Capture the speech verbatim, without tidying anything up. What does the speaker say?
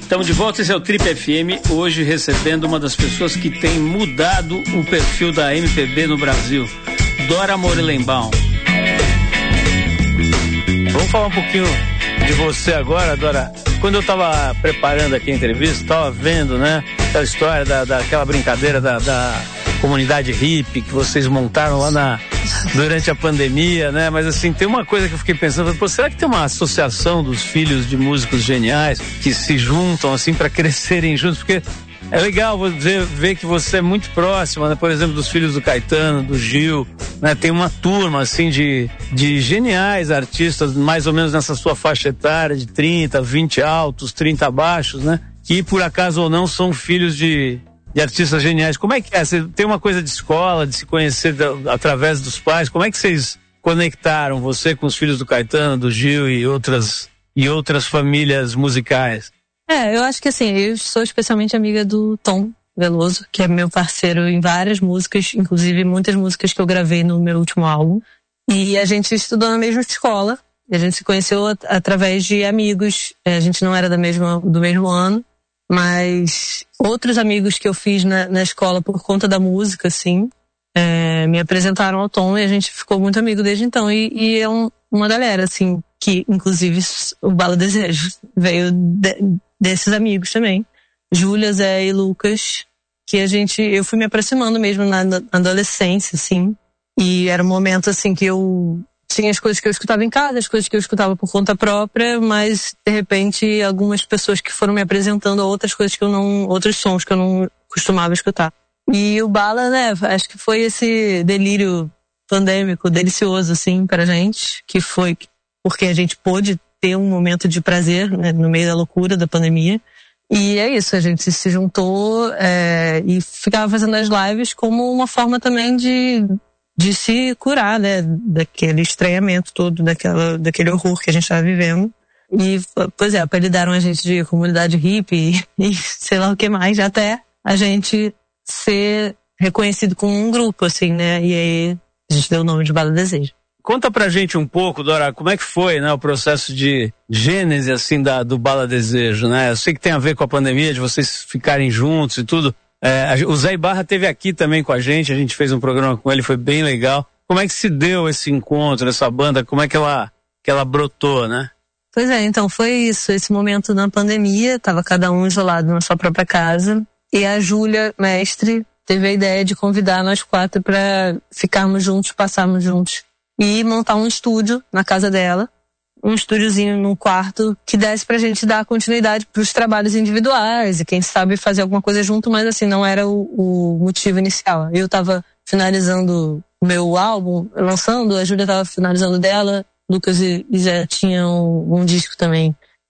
Estamos de volta, esse é o Trip F M, hoje recebendo uma das pessoas que tem mudado o perfil da M P B no Brasil, Dora Morelenbaum. Vamos falar um pouquinho de você agora, Dora. Quando eu estava preparando aqui a entrevista, estava vendo, né, aquela história da, daquela brincadeira da, da comunidade hippie que vocês montaram lá na, durante a pandemia, né? Mas assim, tem uma coisa que eu fiquei pensando, pô, será que tem uma associação dos filhos de músicos geniais que se juntam assim para crescerem juntos? Porque é legal ver, ver que você é muito próxima, né? Por exemplo, dos filhos do Caetano, do Gil, né? Tem uma turma assim de, de geniais artistas, mais ou menos nessa sua faixa etária de trinta, vinte altos, trinta baixos, né? Que por acaso ou não são filhos de de artistas geniais. Como é que é? Você tem uma coisa de escola, de se conhecer da, através dos pais. Como é que vocês conectaram você com os filhos do Caetano, do Gil e outras, e outras famílias musicais? É, eu acho que assim, eu sou especialmente amiga do Tom Veloso, que é meu parceiro em várias músicas, inclusive muitas músicas que eu gravei no meu último álbum. E a gente estudou na mesma escola, e a gente se conheceu at- através de amigos. A gente não era da mesma, do mesmo ano, mas outros amigos que eu fiz na, na escola por conta da música, assim, é, me apresentaram ao Tom e a gente ficou muito amigo desde então. E, e é um, uma galera, assim, que inclusive o Bala Desejo veio de, desses amigos também. Júlia, Zé e Lucas, que a gente, eu fui me aproximando mesmo na, na adolescência, assim. E era um momento, assim, que eu tinha as coisas que eu escutava em casa, as coisas que eu escutava por conta própria, mas de repente algumas pessoas que foram me apresentando a outras coisas que eu não, outros sons que eu não costumava escutar. E o Bala, né, acho que foi esse delírio pandêmico delicioso, assim, pra gente, que foi porque a gente pôde ter um momento de prazer, né, no meio da loucura da pandemia. E é isso, a gente se juntou é, e ficava fazendo as lives como uma forma também de de se curar, né, daquele estranhamento todo, daquela, daquele horror que a gente estava vivendo. E, pois é, apelidaram a gente de comunidade hippie e, e sei lá o que mais, até a gente ser reconhecido como um grupo, assim, né, e aí a gente deu o nome de Bala Desejo. Conta pra gente um pouco, Dora, como é que foi, né, o processo de gênese, assim, da, do Bala Desejo, né? Eu sei que tem a ver com a pandemia, de vocês ficarem juntos e tudo. É, o Zé Ibarra esteve aqui também com a gente, a gente fez um programa com ele, foi bem legal. Como é que se deu esse encontro, essa banda, como é que ela, que ela brotou, né? Pois é, então foi isso, esse momento na pandemia, tava cada um isolado na sua própria casa, e a Júlia, mestre, teve a ideia de convidar nós quatro para ficarmos juntos, passarmos juntos, e montar um estúdio na casa dela, um estúdiozinho num quarto que desse pra gente dar continuidade pros trabalhos individuais e quem sabe fazer alguma coisa junto, mas assim, não era o, o motivo inicial. Eu tava finalizando o meu álbum, lançando, a Júlia tava finalizando dela, Lucas e, e Zé tinham um, um disco também